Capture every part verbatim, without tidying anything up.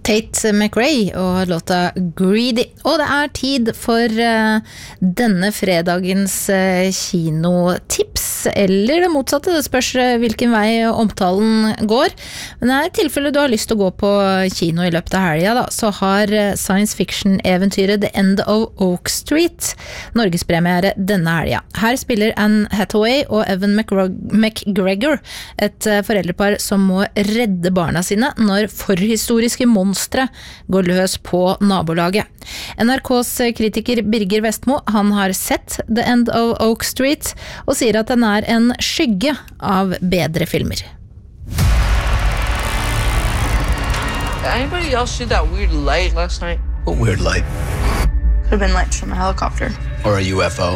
Tate McRae og låta Greedy. Og det er tid for uh, denne fredagens uh, kinotips, eller det motsatte, det spørs uh, hvilken vei omtalen går. Men i tilfelle du har lyst til å gå på kino i løpet av helga, da, så har uh, science fiction-eventyret The End of Oak Street Norgespremiere denne helga. Her spiller Anne Hathaway og Evan McGregor et uh, foreldrepar som må redde barna sine når forhistoriske monstre går løs på nabolaget. N R K's kritiker Birger Vestmo, han har sett The End of Oak Street og sier at den er en skygge av bedre filmer. Anybody else see that weird light last night? What weird light? Could have been lights from a helicopter. Or a U F O?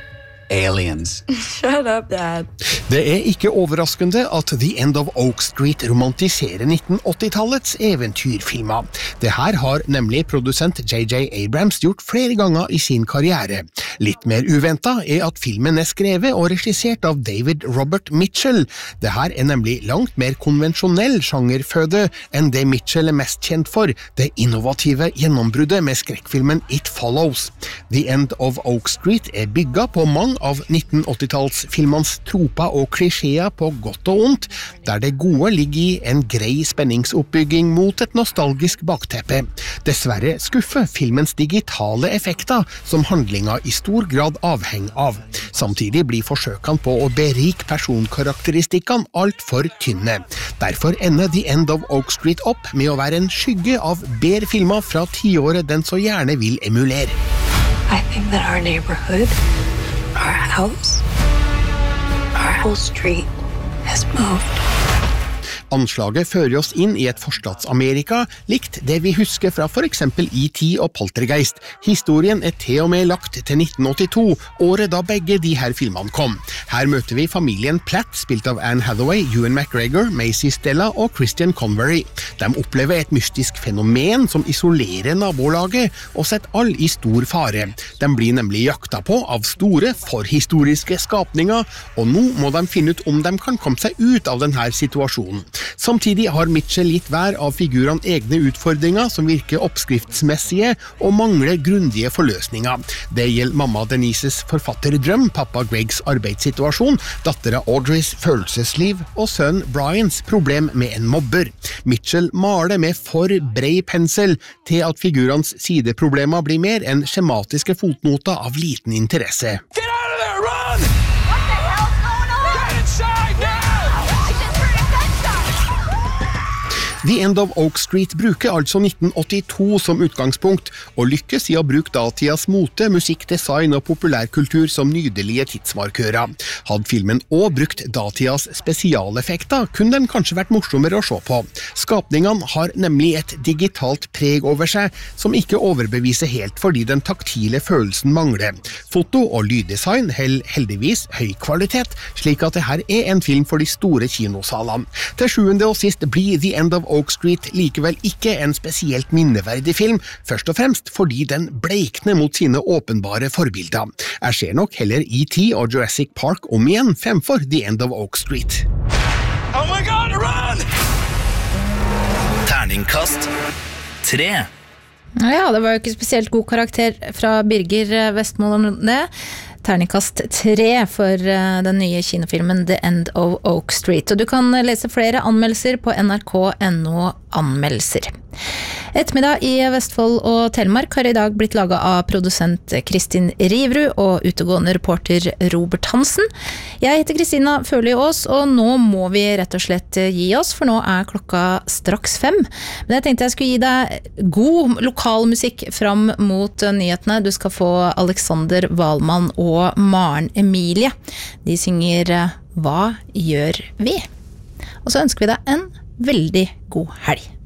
Aliens. Shut up, Dad. Det er ikke overraskende at The End of Oak Street romantiserer nitten åtti-tallets eventyrfilmer. Det her har nemlig produsent J J Abrams gjort flere ganger i sin karriere. Litt mer uventet er at filmen er skrevet og regissert av David Robert Mitchell. Det her er nemlig langt mer konvensjonell sjangerføde enn det Mitchell er mest kjent for, det innovative gjennombruddet med skrekkfilmen It Follows. The End of Oak Street er bygget på mange av nitten åtti-tallsfilmens troper og klisjeer på godt og ondt, der det gode ligger i en grei spenningsoppbygging mot et nostalgisk bakteppe. Dessverre skuffer filmens digitale effekter, som handlinga i stor grad avhenger av. Samtidig blir forsøkene på å berike personkarakteristikkene alt for tynne. Derfor ender The End of Oak Street opp med å være en skygge av bedre filmer fra tiåret den så gjerne vil emulere. I think that our neighborhood, our house, our whole street has moved. Anslaget fører oss inn i et forstads-Amerika, likt det vi husker fra for eksempel E T og Poltergeist. Historien er til og med lagt til nitten åttito, året da begge de her filmene kom. Her møter vi familien Platt, spilt av Anne Hathaway, Ewan McGregor, Macy Stella og Christian Convery. De opplever et mystisk fenomen som isolerer nabolaget og setter all i stor fare. De blir nemlig jakta på av store, forhistoriske skapninger, og nå må de finne ut om de kan komme seg ut av denne situasjonen. Samtidig har Mitchell gitt hver av figurene egne utfordringer som virker oppskriftsmessige og mangler grundige forløsninger. Det gjelder mamma Denises forfatterdrøm, pappa Gregs arbeidssituasjon, dattera Audreys følelsesliv og sønn Brians problem med en mobber. Mitchell maler med for brei pensel til at figurenes sideproblemer blir mer enn skjematiske fotnoter av liten interesse. Get out of there, run! What the hell's going on? Get inside now! The End of Oak Street bruker altså nitten åttito som utgangspunkt, og lykkes i å bruke datidas mote, musikk, design og populærkultur som nydelige tidsmarkører. Hadde filmen også brukt datidas spesialeffekter, kunne den kanskje vært morsommere å se på. Skapningene har nemlig et digitalt preg over seg, som ikke overbeviser helt fordi den taktile følelsen mangler. Foto- og lyddesign holder heldigvis høy kvalitet, slik at det her er en film for de store kinosalene. Til sjuende og sist blir The End of Oak Street likevel ikke en spesielt minneverdig film, først og fremst fordi den bleikner mot sine åpenbare forbilder. Jeg ser nok heller E T og Jurassic Park om igjen fremfor The End of Oak Street. Oh my God, run! Terningkast tre. Ja, det var jo ikke spesielt god karakter fra Birger Vestmo om det. Terningkast tre for den nye kinofilmen The End of Oak Street. Og du kan lese flere anmeldelser på N R K punktum no anmeldelser. Ettermiddag i Vestfold og Telemark har i dag blitt laget av produsent Kristin Rivrud og utegående reporter Robert Hansen. Jeg heter Kristina Føli Ås, og nå må vi rett og slett gi oss, for nå er klokka straks fem. Men jeg tenkte jeg skulle gi deg god lokalmusikk fram mot nyhetene. Du skal få Alexander Wahlmann og Maren Emilie. De synger Hva gjør vi? Og så ønsker vi deg en veldig god helg.